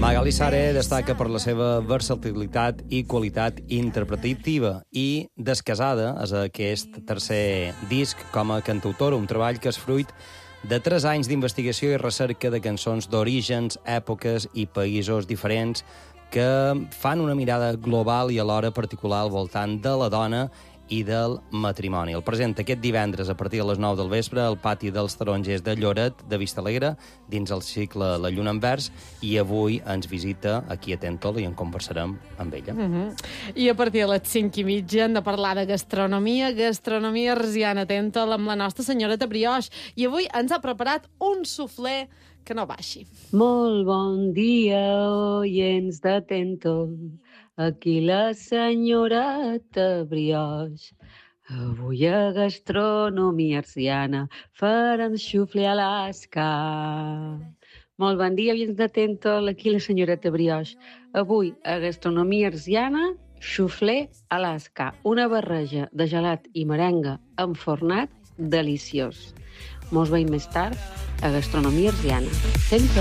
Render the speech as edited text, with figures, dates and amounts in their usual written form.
Magali Sare destaca per la seva versatilitat i qualitat interpretativa i Descasada és aquest tercer disc com a cantautora, un treball que és fruit de 3 anys d'investigació i recerca de cançons d'orígens, èpoques i països diferents que fan una mirada global i alhora particular al voltant de la dona i del matrimoni. El presenta aquest divendres a partir de les 9 del vespre al pati dels Tarongers de Lloret de Vistalegre, dins el cicle La Lluna en Vers, i avui ens visita aquí a Tentol i en conversarem amb ella. I a partir de les 5:30 hem de parlar de gastronomia arsiana a Tentol amb la nostra senyoreta Brioix. I avui ens ha preparat un suflé que no baixi. Molt bon dia, oients de Tentol. Aquí la senyoreta Brioix. Avui a gastronomia arsiana farem xuflé a l'asca. Molt bon dia, oients de Tentol. Aquí la senyoreta Brioix. Avui a gastronomia arsiana, xuflé a l'asca. Una barreja de gelat i merenga enfornat deliciós. Mos veiem més tard a gastronomia arsiana. Sempre.